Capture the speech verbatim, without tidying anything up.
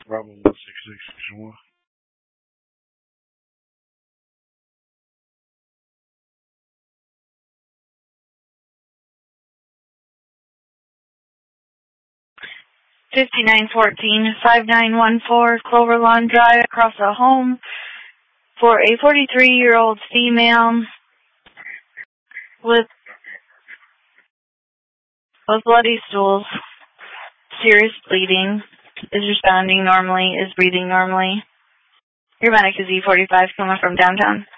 Bravo one six six, excuse-moi. fifty-nine fourteen, five nine one four Clover Lawn Drive, across a home for a forty-three-year-old female with with bloody stools, serious bleeding, is responding normally, is breathing normally. Your medic is E forty-five coming from downtown.